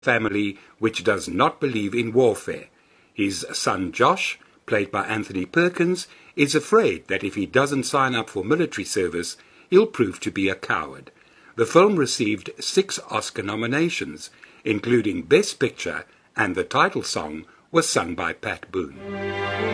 family which does not believe in warfare. His son Josh, played by Anthony Perkins, is afraid that if he doesn't sign up for military service, he'll prove to be a coward. The film received 6 Oscar nominations, including Best Picture, and the title song was sung by Pat Boone.